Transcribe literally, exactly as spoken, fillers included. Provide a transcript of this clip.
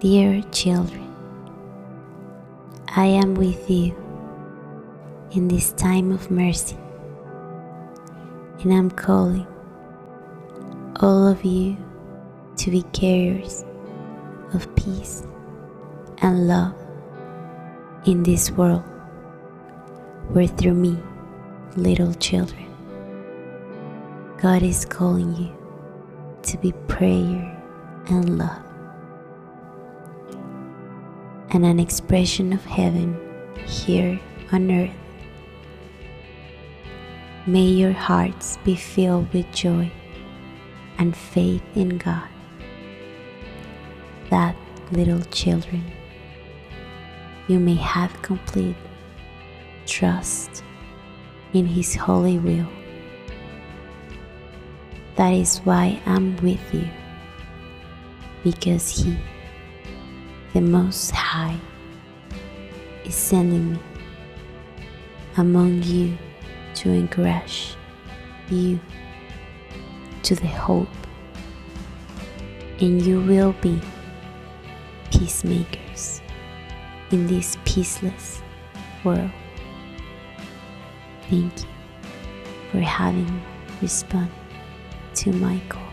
Dear children, I am with you in this time of mercy, and I'm calling all of you to be carriers of peace and love in this world where through me, little children, God is calling you to be prayer and love, and an expression of heaven here on earth. May your hearts be filled with joy and faith in God, that, little children, you may have complete trust in His holy will. That is why I'm with you, because He, the Most High, is sending me among you to encourage you to the hope, and you will be peacemakers in this peaceless world. Thank you for having responded to my call.